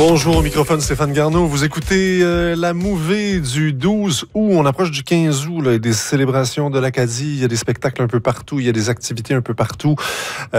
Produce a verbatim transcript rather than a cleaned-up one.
Bonjour, au microphone Stéphane Garneau. Vous écoutez euh, la mouvée du douze août. On approche du quinze août. Là, il y a des célébrations de l'Acadie. Il y a des spectacles un peu partout. Il y a des activités un peu partout.